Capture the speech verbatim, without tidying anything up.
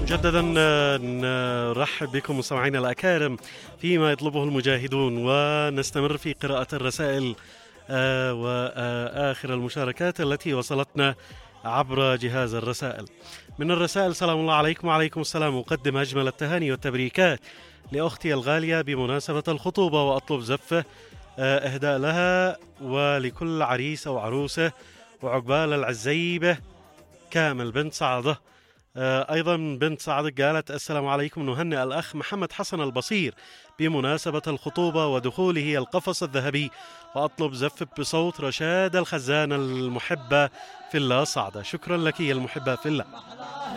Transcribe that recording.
مجددا آه، نرحب بكم مستمعينا الأكارم فيما يطلبه المجاهدون، ونستمر في قراءة الرسائل آه، وآخر المشاركات التي وصلتنا عبر جهاز الرسائل. من الرسائل: سلام الله عليكم. وعليكم السلام. أقدم أجمل التهاني والتبريكات لأختي الغالية بمناسبة الخطوبة، وأطلب زفة آه، إهداء لها ولكل عريس أو عروسة، وعقبال العزيبة كامل بنت سعدة. آه، أيضا بنت سعد قالت: السلام عليكم، نهنئ الأخ محمد حسن البصير بمناسبة الخطوبة ودخوله القفص الذهبي، وأطلب زف بصوت رشاد الخزان المحبة في الله سعدة. شكرا لك يا المحبة في الله.